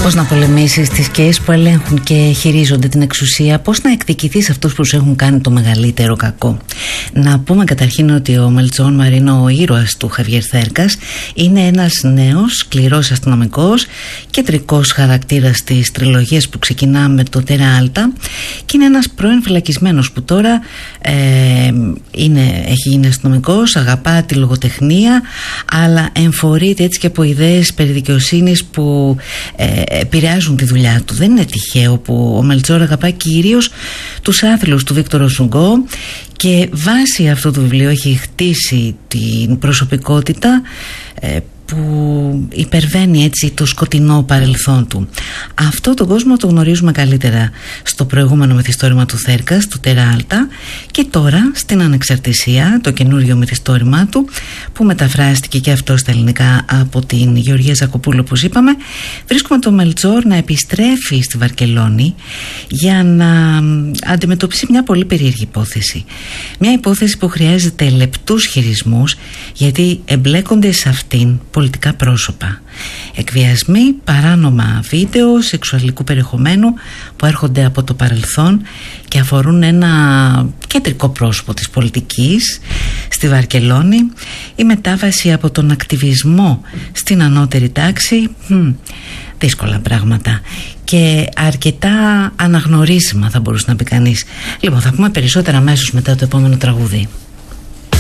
Πώς να πολεμήσεις τις σκιές που ελέγχουν και χειρίζονται την εξουσία, πώς να εκδικηθείς αυτούς που σου έχουν κάνει το μεγαλύτερο κακό. Να πούμε καταρχήν ότι ο Μελτσόν Μαρίνο, ο ήρωας του Χαβιέρ Θέρκας, είναι ένας νέος, σκληρός αστυνομικός, κεντρικός χαρακτήρας της τριλογίας που ξεκινά με το Τέρα Άλτα, και είναι ένας πρώην φυλακισμένος που τώρα έχει γίνει αστυνομικός, αγαπά τη λογοτεχνία, αλλά εμφορείται έτσι και από ιδέες περί δικαιοσύνης που επηρεάζουν τη δουλειά του. Δεν είναι τυχαίο που ο Μελτσόρ αγαπά κυρίως τους άθλους του Βίκτορο Σουγκό, και βάσει αυτού του βιβλίου έχει χτίσει την προσωπικότητα που υπερβαίνει έτσι το σκοτεινό παρελθόν του. Αυτό τον κόσμο το γνωρίζουμε καλύτερα στο προηγούμενο μυθιστόρημα του Θέρκας, του Τέρα Άλτα, και τώρα στην Ανεξαρτησία, το καινούριο μυθιστόρημα του, που μεταφράστηκε και αυτό στα ελληνικά από την Γεωργία Ζακοπούλου, όπως είπαμε. Βρίσκουμε τον Μελτσόρ να επιστρέφει στη Βαρκελόνη για να αντιμετωπίσει μια πολύ περίεργη υπόθεση. Μια υπόθεση που χρειάζεται λεπτούς χειρισμούς, γιατί εμπλέκονται σε αυτήν πολιτικά πρόσωπα. Εκβιασμοί, παράνομα βίντεο σεξουαλικού περιεχομένου που έρχονται από το παρελθόν και αφορούν ένα κεντρικό πρόσωπο της πολιτικής στη Βαρκελόνη. Η μετάβαση από τον ακτιβισμό στην ανώτερη τάξη, δύσκολα πράγματα και αρκετά αναγνωρίσιμα, θα μπορούσε να πει κανείς. Λοιπόν, θα πούμε περισσότερα αμέσως μετά το επόμενο τραγούδι.